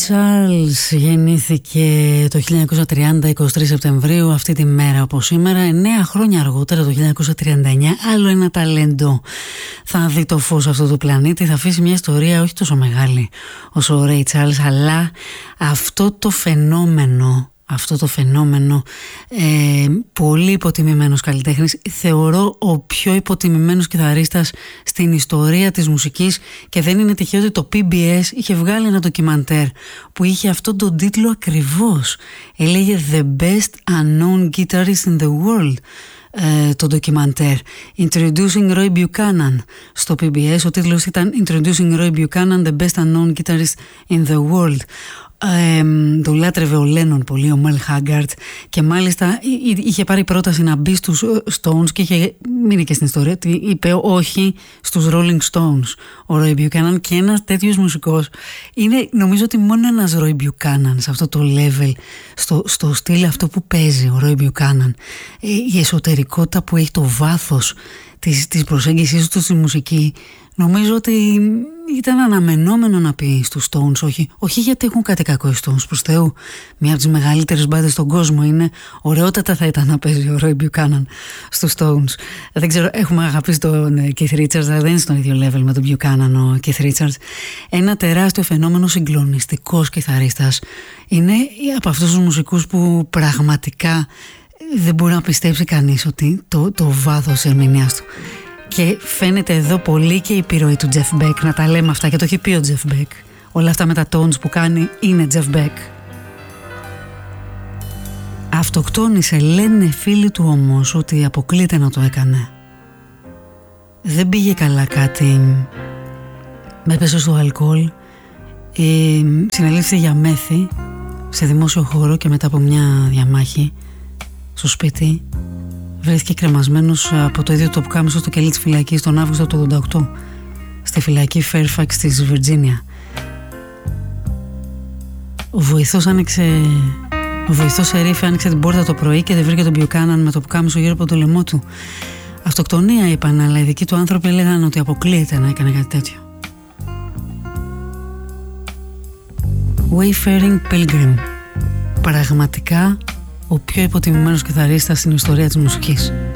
Charles γεννήθηκε το 1930, 23 Σεπτεμβρίου, αυτή τη μέρα όπως σήμερα. 9 χρόνια αργότερα, το 1939, άλλο ένα ταλέντο θα δει το φως αυτού του πλανήτη. Θα αφήσει μια ιστορία όχι τόσο μεγάλη όσο ο Ray Charles, αλλά αυτό το φαινόμενο, πολύ υποτιμημένος καλλιτέχνης, θεωρώ ο πιο υποτιμημένος κιθαρίστας στην ιστορία της μουσικής, και δεν είναι τυχαίο ότι το PBS είχε βγάλει ένα ντοκιμαντέρ που είχε αυτόν τον τίτλο ακριβώς. Έλεγε The Best Unknown Guitarist in the World. Το ντοκιμαντέρ Introducing Roy Buchanan στο PBS. Ο τίτλος ήταν Introducing Roy Buchanan, The Best Unknown Guitarist in the World. Το λάτρευε ο Λένον πολύ, ο Μέλ Χάγκαρτ, και μάλιστα είχε πάρει πρόταση να μπει στους Stones και είχε μείνει και στην ιστορία ότι είπε όχι στους Rolling Stones ο Roy Buchanan. Και ένας τέτοιος μουσικός είναι, νομίζω ότι μόνο ένας Roy Buchanan σε αυτό το level, στο στυλ αυτό που παίζει ο Roy Buchanan, η εσωτερικότητα που έχει, το βάθος της προσέγγισης του στη μουσική, νομίζω ότι ήταν αναμενόμενο να πει στους Stones όχι γιατί έχουν κάτι κακό οι Stones, προς Θεού, μια από τις μεγαλύτερες μπάντες στον κόσμο είναι, ωραιότατα θα ήταν να παίζει ο Roy Buchanan στους Stones. Δεν ξέρω, έχουμε αγαπήσει τον Keith Richards, αλλά δεν είναι στον ίδιο level με τον Buchanan ο Keith Richards. Ένα τεράστιο φαινόμενο, συγκλονιστικός κιθαρίστας. Είναι από αυτούς τους μουσικούς που πραγματικά δεν μπορεί να πιστέψει κανείς ότι το βάθος ερμηνείας του. Και φαίνεται εδώ πολύ και η επιρροή του Jeff Beck, να τα λέμε αυτά, και το έχει πει ο Jeff Beck. Όλα αυτά με τα tones που κάνει είναι Jeff Beck. Αυτοκτόνησε, λένε φίλοι του όμως ότι αποκλείται να το έκανε. Δεν πήγε καλά κάτι, έπεσε στο αλκοόλ, συνελήφθη για μέθη σε δημόσιο χώρο και μετά από μια διαμάχη στο σπίτι βρέθηκε κρεμασμένος από το ίδιο το πουκάμισο στο κελί της φυλακής τον Αύγουστο του 1988 στη φυλακή Fairfax της Βιρτζίνια. Ο βοηθός σερίφη άνοιξε την πόρτα το πρωί και δεν βρήκε τον Buchanan με το πουκάμισο γύρω από το λαιμό του. Αυτοκτονία είπαν, αλλά οι δικοί του άνθρωποι έλεγαν ότι αποκλείεται να έκανε κάτι τέτοιο. Wayfaring Pilgrim, πραγματικά ο πιο υποτιμημένος κιθαρίστας στην ιστορία της μουσικής.